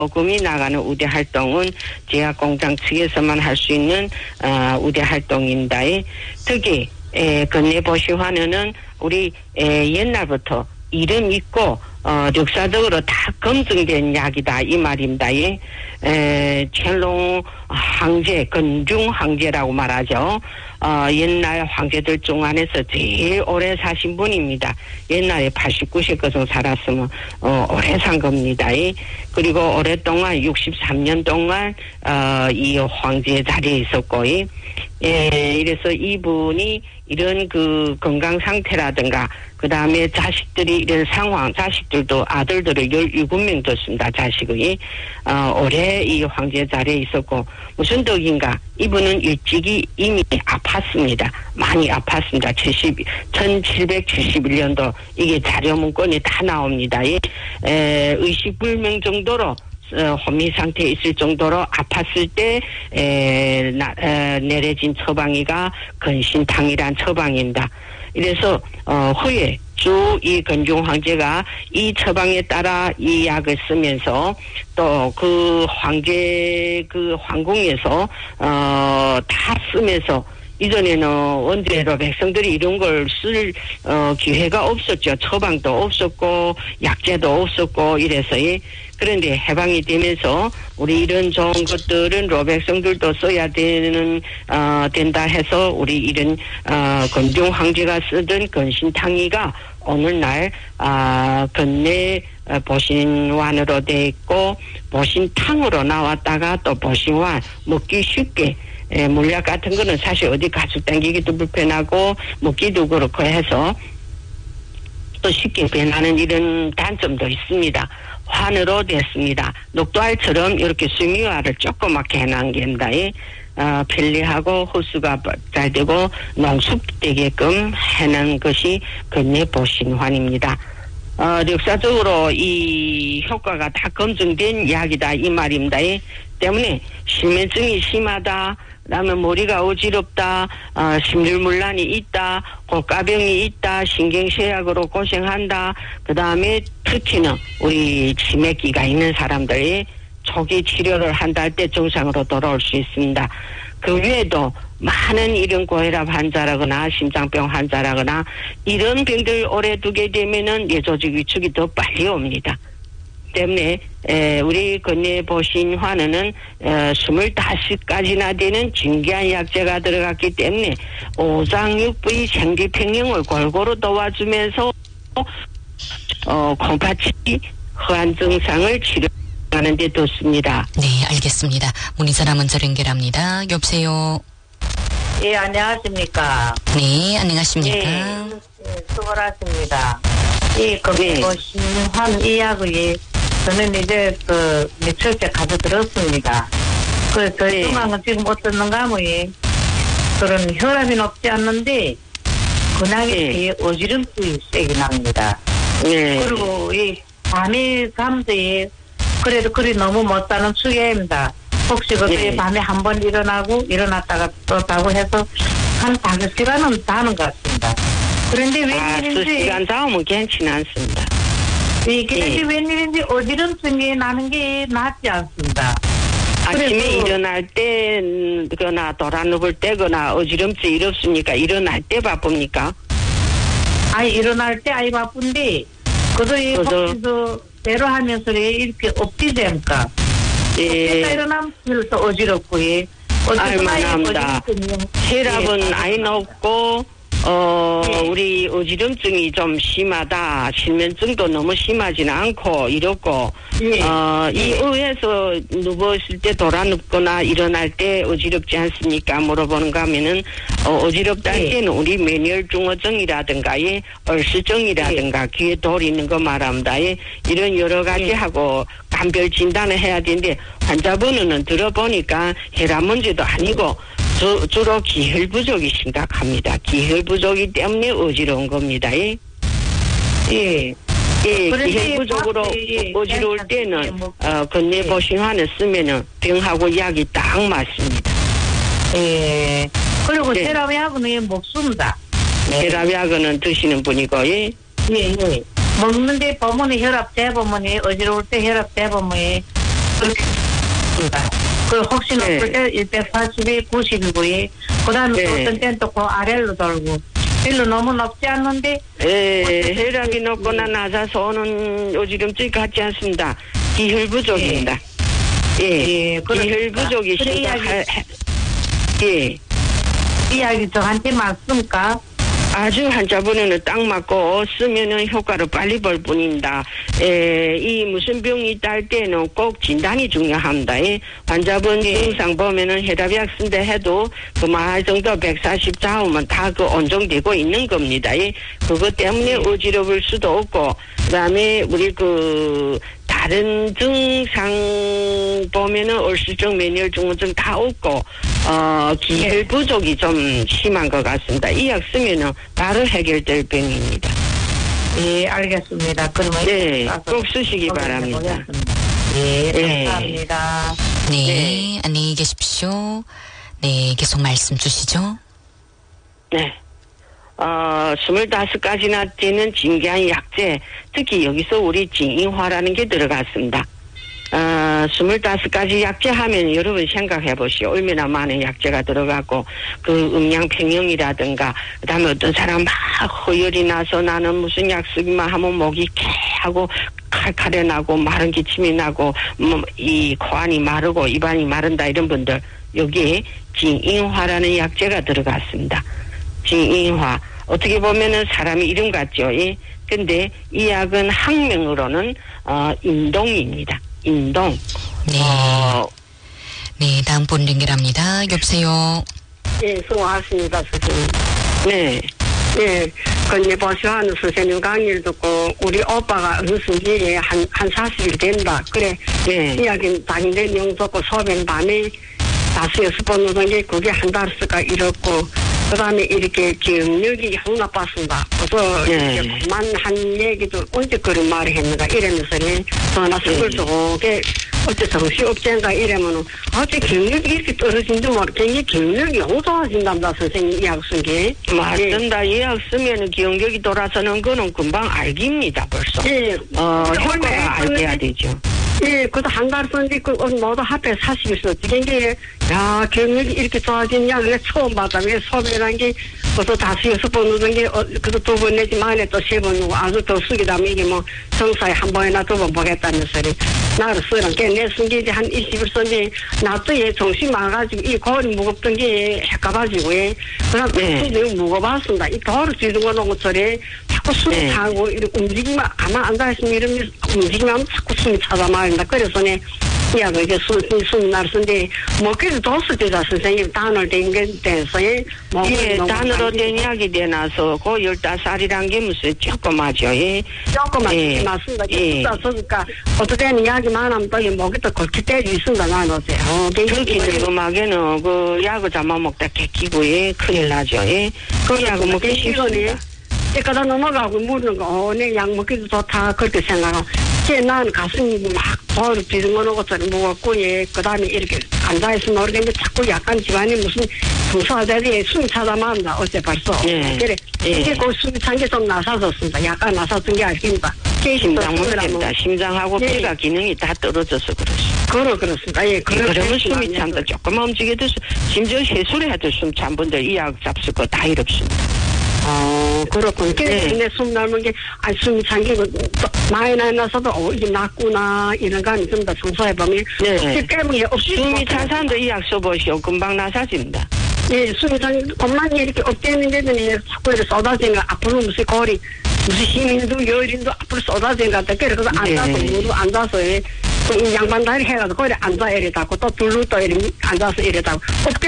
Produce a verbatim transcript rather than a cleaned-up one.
요금이 나가는 우대 활동은 제약공장 측에서만 할 수 있는 어, 우대 활동입니다. 특히 에, 건네보시환원은 우리 에, 옛날부터 이름 있고 어, 역사적으로 다 검증된 약이다 이 말입니다. 에,乾隆 황제, 건중 황제라고 말하죠. 어, 옛날 황제들 중 안에서 제일 오래 사신 분입니다. 옛날에 팔십구 세까지 살았으면 어, 오래 산 겁니다. 그리고 오랫동안 육십삼 년 동안 어, 이 황제 자리에 있었고, 예, 이래서 이분이 이런 그 건강 상태라든가 그 다음에 자식들이 이런 상황, 자식들도 아들들을 열일곱 명 뒀습니다. 자식이 어, 오래 이 황제 자리에 있었고, 무슨 덕인가 이분은 일찍이 이미 아팠습니다. 많이 아팠습니다. 천칠백칠십일 년도 이게 자료 문건이 다 나옵니다. 에, 의식불명 정도로 어, 혼미 상태에 있을 정도로 아팠을 때 에, 나, 에, 내려진 처방이가 근신탕이란 처방입니다. 이래서 어, 후에 쭉 이 건중 황제가 이 처방에 따라 이 약을 쓰면서 또 그 황제 그 황궁에서 어, 다 쓰면서 이전에는 원제로 백성들이 이런 걸 쓸 어, 기회가 없었죠. 처방도 없었고 약제도 없었고 이래서 그런데 해방이 되면서 우리 이런 좋은 것들은 로 백성들도 써야 되는 어, 된다 해서 우리 이런 어, 건중 황제가 쓰던 건신탕이가 오늘날 아, 건네 어, 보신환으로 돼 있고 보신탕으로 나왔다가 또 보신환 먹기 쉽게. 예, 물약 같은 거는 사실 어디 가죽 당기기도 불편하고 먹기도 그렇고 해서 또 쉽게 변하는 이런 단점도 있습니다. 환으로 됐습니다. 녹두알처럼 이렇게 수미화를 조그맣게 해놓은 게입니다. 어, 편리하고 흡수가 잘 되고 농축되게끔 해놓은 것이 건네보신환입니다. 어, 역사적으로 이 효과가 다 검증된 약이다 이 말입니다. 때문에 실매증이 심하다, 그다음에 머리가 어지럽다, 어, 심혈문란이 있다, 고가병이 있다, 신경쇠약으로 고생한다. 그다음에 특히는 우리 치매기가 있는 사람들이 초기 치료를 한다 할 때 정상으로 돌아올 수 있습니다. 그 외에도 많은 이런 고혈압 환자라거나 심장병 환자라거나 이런 병들 오래 두게 되면은 뇌조직 위축이 더 빨리 옵니다. 때문에 에, 우리 건네보신환원은 스물다섯 가지나 되는 진귀한 약재가 들어갔기 때문에 오장육부의 생리평형을 골고루 도와주면서 어, 콩팥이 허한 증상을 치료하는 데 좋습니다. 네, 알겠습니다. 문의전화 먼저 연결합니다. 여보세요. 예, 안녕하십니까. 네, 안녕하십니까. 예, 예, 수고하십니다. 이 건네보신환 이 약의 저는 이제 그 며칠째 가서 들었습니다. 그 저희 중앙은 지금 어떻는가 뭐 그런 혈압이 높지 않는데 근황이 네. 어지럼증이 세게 납니다. 네. 그리고 이 밤에 잠도에 그래도 그리 너무 못 자는 추계입니다. 혹시 그때 네. 밤에 한 번 일어나고 일어났다가 또 자고 해서 한 다섯 시간은 자는 것 같습니다. 그런데 웬일인지 아, 두 시간 자면 괜찮지 않습니다. 이게 네. 웬일인지 어지럼증이 나는 게 낫지 않습니다. 아침에 일어날 때거나 돌아 누울 때거나 어지럼증 이렇습니까? 일어날 때 바쁩니까? 아니 일어날 때 아이 바쁜데 그도 이 혹시도 대로 하면서 이렇게 없지됩니까? 예. 일어나면 또 어지럽고 예. 알만합니다. 혈압은 예. 아이 높고 어, 네. 우리 어지럼증이 좀 심하다. 실면증도 너무 심하지는 않고, 이렇고, 네. 어, 네. 이 의에서 누웠을 때 돌아 눕거나 일어날 때 어지럽지 않습니까? 물어보는가 하면은, 어, 어지럽다 할 네. 때는 우리 매니얼중어증이라든가, 예, 얼스증이라든가, 네. 귀에 돌 있는 거 말합니다. 예, 이런 여러 가지 네. 하고, 감별 진단을 해야 되는데, 환자분은 들어보니까 혈압 문제도 아니고, 주, 주로 기혈 부족이 심각합니다. 기혈 부족이 때문에 어지러운 겁니다. 예. 예. 예, 기혈 부족으로 예, 어지러울 때는, 뭐, 어, 건네보신환을 쓰면은 병하고 약이 딱 맞습니다. 예. 그리고 네. 혈압약은 먹습니다. 혈압약은 드시는 분이고, 예. 예, 예. 먹는데 보면 혈압 재보면 어지러울 때 혈압 재보면 그렇게 있습니다. 그 혹시 네. 높을 때 백사십이, 구십이고요. 그 다음에 네. 어떤 때는 또 그 아래로 돌고. 별로 너무 높지 않는데. 예, 혈압이 높거나 낮아서 오는 요지름증이 같지 않습니다. 기혈 부족입니다. 예, 예, 기혈 그렇습니다. 부족이 그래, 심각할, 예. 이야기 저한테 맞습니까? 아주 환자분에는 딱 맞고 쓰면은 효과를 빨리 볼 뿐입니다. 에, 이 무슨 병이 있다 할 때는 꼭 진단이 중요합니다. 이 환자분 예. 증상 보면은 혈압약 쓴다 해도 그말 정도 백사십 좌우면 다 그 온정되고 있는 겁니다. 이 그것 때문에 어지러울 수도 없고 그다음에 우리 그 다른 증상 보면은 얼씨증, 면역증후증 다 없고 어 기혈 부족이 좀 심한 것 같습니다. 이 약 쓰면은 바로 해결될 병입니다. 예, 알겠습니다. 그러면 네, 가서 꼭 쓰시기 바랍니다. 보겠습니다. 예, 네. 감사합니다. 네, 네. 안녕히 계십시오. 네, 계속 말씀 주시죠. 네. 어, 스물다섯 가지나 되는 진귀한 약재, 특히 여기서 우리 진인화라는 게 들어갔습니다. 어, 스물다섯 가지 약재 하면 여러분 생각해 보시오. 얼마나 많은 약재가 들어가고, 그 음양평형이라든가, 그 다음에 어떤 사람 막 허열이 나서 나는 무슨 약 쓰기만 하면 목이 개 하고, 칼칼해 나고, 마른 기침이 나고, 뭐, 이 코안이 마르고, 입안이 마른다 이런 분들, 여기에 진인화라는 약재가 들어갔습니다. 진인화. 어떻게 보면은 사람이 이름 같죠. 예? 근데 이 약은 학명으로는, 어, 인동입니다. 인동. 네. 어, 네, 다음 분 연결합니다. 여보세요. 예, 수고하십니다, 선생님. 네. 예, 건예보시하는 선생님 강의를 듣고, 우리 오빠가 어느 순기에 한, 한 사십 일 된다. 그래, 네. 이야기 당일에 영 듣고 소변 밤에 다섯, 여섯 번 오던 게 그게 한 달수가 이렇고, 그 다음에 이렇게 기억력이 확 나빴습니다. 그래서 네. 이렇게 그만 한 얘기도 언제 그런 말을 했는가 이러면서 전화 선물 주고, 게 어째 정신 없젠가 이러면은, 어째 기억력이 이렇게 떨어진지 모르겠는데 기억력이 너무 좋아진답니다, 선생님 이야기 쓴 게. 맞습니다. 이 약 쓰면은 기억력이 돌아서는 거는 금방 알깁니다, 벌써. 예. 어, 근데 효과가 얼마에 알게야 썼는데? 되죠. 예, 그래도 한 달 썼는데, 그, 모두 합해 사십 일 썼지. 이게, 야, 기억력이 이렇게 좋아지냐, 그게 처음 받아. 왜 소변한 게, 그것도 다섯, 여섯 번 오던 게, 어, 그래도 두 번 내지 만에 또 세 번 오고, 아주 더 쓰기다면 이게 뭐, 성사에 한 번이나 두 번 보겠다는 소리. 나를 쓰는 게, 내 쓴 게 이제 한 이십 일 썼는데, 나도 얘 정신 많아가지고, 이 골이 무겁던 게 헷가가지고, 예. 그냥 네. 네. 무거웠습니다. 이 돌을 뒤둥어 놓은 것처럼, 자꾸 숨이 네. 차고, 이렇게 움직이면, 가만 앉아있으면 이러면 움직이면 자꾸 숨이 차다 말입니다. 그래서 내, 야, 이게 숨, 숨이 날 쓴데, 먹기도 뒀을 때다, 선생님. 단을 댕긴 데서, 예. 이게 단으로 된 약이 되나서, 그 열다섯 살이란 게 무슨 조그마죠, 예. 조금만 예. 맞습니다. 예. 그러니까, 어떨 때는 이야기만 하면 또, 이 목이 또 걸칠 때도 있습니다, 나는 어째. 어, 특히 늙음하게는 그 약을 잡아먹다 개끼고, 예, 큰일 나죠, 예. 그 약을 먹기 쉽습니다. 이까다 넘어가고 묻는 거, 어, 내 약 먹기도 좋다, 그렇게 생각하고. 제 나는 가슴이 막 돌을 뒤집어 놓은 것처럼 무겁고, 예, 그 다음에 이렇게 앉아있으면 모르겠는데 자꾸 약간 집안에 무슨 풍사자리에 숨이 차다 말입니다, 어째 벌써. 예. 그래. 예. 이게 그 숨이 찬 게 좀 나사졌습니다. 약간 나사진 게 알겠습니다. 심장 문제입니다. 심장하고 예. 폐가 기능이 다 떨어져서 그렇죠. 그러, 그렇습니다. 예, 그러면 숨이 찬다. 조금만 움직여도, 심지어 해수를 해도 숨 찬 분들 이 약 잡술 거 다 이렇습니다. 어, 그렇군요. 네. 근데 숨 넘은 게, 아, 숨이 잠기고, 많이 나서도, 어, 이게 낫구나, 이런 감이 듭니다. 청소해보면. 네. 혹시 깨물이 없이. 숨이 찬 사람도 이 약 써보시오. 금방 나사집니다. 예, 숨이 찬, 엄마니 이렇게 업되는데도 자꾸 이렇게 쏟아지는 거, 앞으로 무슨 거리, 무슨 힘인도 열인도 앞으로 쏟아지는 것 같아. 그래서 앉아서, 네. 무릎 앉아서, 예, 또 양반 다리 해가지고, 거기 앉아 이래다고, 또 둘로 또 이렇게 앉아서 이래다고.